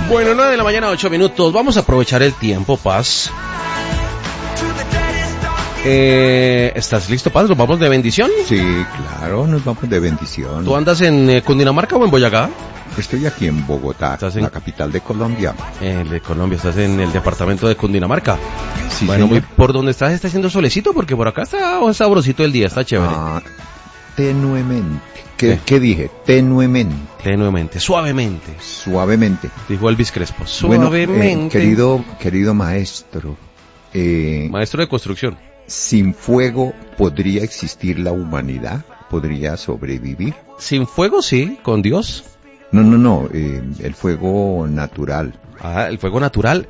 Bueno, 9 de la mañana, 8 minutos. Vamos a aprovechar el tiempo, Paz. ¿Estás listo, Paz? ¿Nos vamos de bendición? Sí, claro, nos vamos de bendición. ¿Tú andas en Cundinamarca o en Boyacá? Estoy aquí en Bogotá, la capital de Colombia. De Colombia, estás en el departamento de Cundinamarca. Sí, bueno, señor. ¿por dónde estás está haciendo solecito? Porque por acá está sabrosito el día, está chévere. Tenuemente. ¿Qué dije? Tenuemente. Tenuemente, suavemente. Suavemente. Dijo Elvis Crespo. Suavemente. Bueno, querido maestro. Maestro de construcción. ¿Sin fuego podría existir la humanidad? ¿Podría sobrevivir? Sin fuego, sí, con Dios. No, el fuego natural. El fuego natural.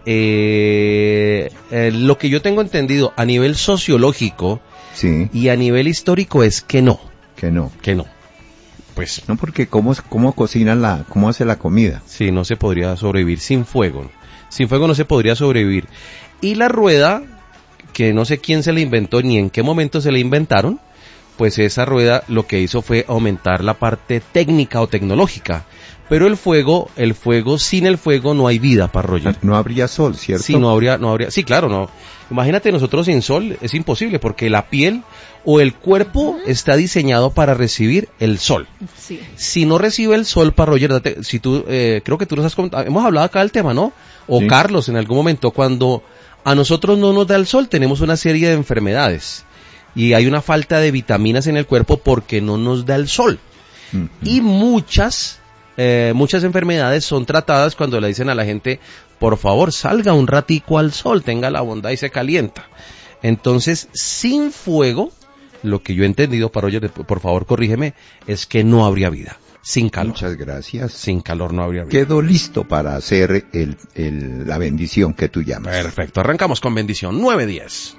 Lo que yo tengo entendido a nivel sociológico, sí, y a nivel histórico es que no. Que no. Pues no, porque cómo cocinan cómo hace la comida. Sí, no se podría sobrevivir sin fuego. Sin fuego no se podría sobrevivir. Y la rueda, que no sé quién se la inventó ni en qué momento se la inventaron, pues esa rueda lo que hizo fue aumentar la parte técnica o tecnológica. Pero el fuego, sin el fuego no hay vida, para Roger. No habría sol, ¿cierto? Sí, no habría, sí, claro, no. Imagínate nosotros sin sol, es imposible, porque la piel o el cuerpo está diseñado para recibir el sol. Sí. Si no recibe el sol, para Roger, si tú, creo que tú nos has comentado, hemos hablado acá del tema, ¿no? O sí. Carlos, en algún momento, cuando a nosotros no nos da el sol, tenemos una serie de enfermedades. Y hay una falta de vitaminas en el cuerpo porque no nos da el sol. Uh-huh. Y muchas enfermedades son tratadas cuando le dicen a la gente, por favor, salga un ratico al sol, tenga la bondad y se calienta. Entonces, sin fuego, lo que yo he entendido, Roger, por favor, corrígeme, es que no habría vida. Sin calor. Muchas gracias. Sin calor no habría vida. Quedo listo para hacer la bendición que tú llamas. Perfecto, arrancamos con bendición, 9:10.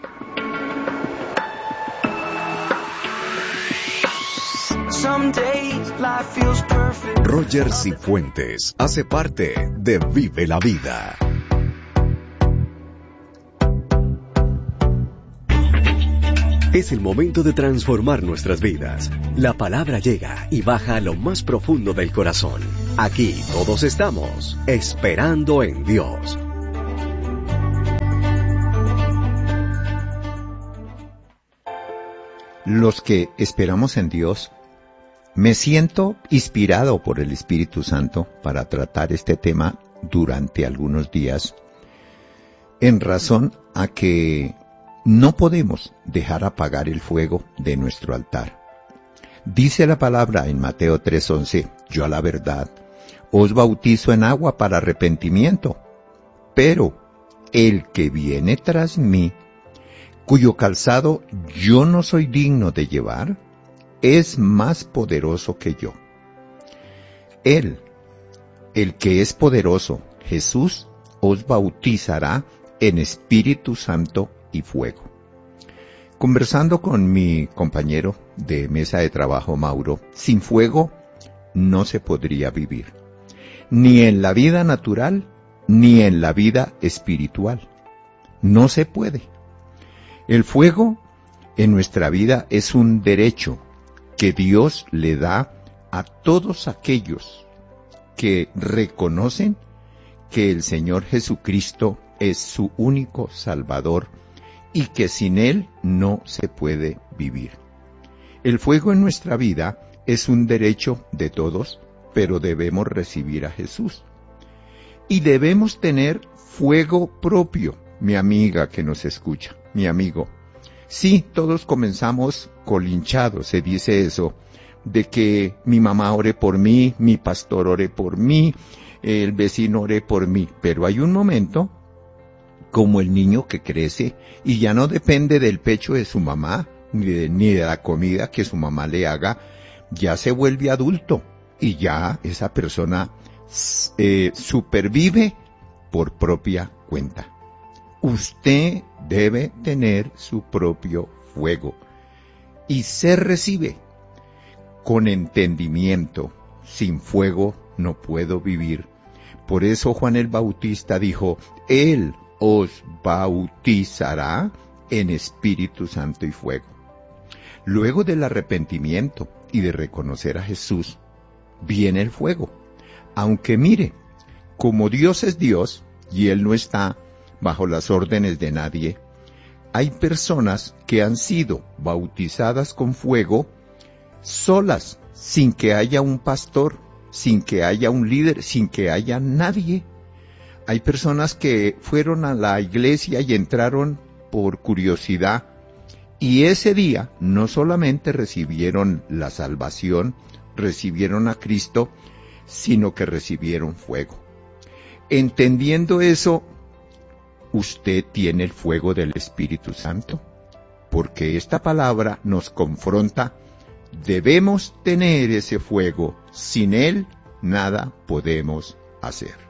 Roger Cifuentes hace parte de Vive la Vida. Es el momento de transformar nuestras vidas. La palabra llega y baja a lo más profundo del corazón. Aquí todos estamos esperando en Dios. Los que esperamos en Dios, me siento inspirado por el Espíritu Santo para tratar este tema durante algunos días, en razón a que no podemos dejar apagar el fuego de nuestro altar. Dice la palabra en Mateo 3:11, yo a la verdad os bautizo en agua para arrepentimiento, pero el que viene tras mí, cuyo calzado yo no soy digno de llevar, es más poderoso que yo. Él, el que es poderoso, Jesús, os bautizará en Espíritu Santo y fuego. Conversando con mi compañero de mesa de trabajo, Mauro, sin fuego no se podría vivir, ni en la vida natural, ni en la vida espiritual. No se puede. El fuego en nuestra vida es un derecho que Dios le da a todos aquellos que reconocen que el Señor Jesucristo es su único Salvador y que sin Él no se puede vivir. El fuego en nuestra vida es un derecho de todos, pero debemos recibir a Jesús. Y debemos tener fuego propio, mi amiga que nos escucha, mi amigo. Sí, todos comenzamos colinchados, se dice eso, de que mi mamá ore por mí, mi pastor ore por mí, el vecino ore por mí, pero hay un momento, como el niño que crece y ya no depende del pecho de su mamá, ni de la comida que su mamá le haga, ya se vuelve adulto y ya esa persona supervive por propia cuenta. Usted debe tener su propio fuego y se recibe con entendimiento. Sin fuego no puedo vivir. Por eso Juan el Bautista dijo, Él os bautizará en Espíritu Santo y fuego. Luego del arrepentimiento y de reconocer a Jesús, viene el fuego. Aunque mire, como Dios es Dios y Él no está bajo las órdenes de nadie, hay personas que han sido bautizadas con fuego solas, sin que haya un pastor, sin que haya un líder, sin que haya nadie. Hay personas que fueron a la iglesia y entraron por curiosidad, y ese día no solamente recibieron la salvación, recibieron a Cristo, sino que recibieron fuego. Entendiendo eso, usted tiene el fuego del Espíritu Santo, porque esta palabra nos confronta. Debemos tener ese fuego, sin él nada podemos hacer.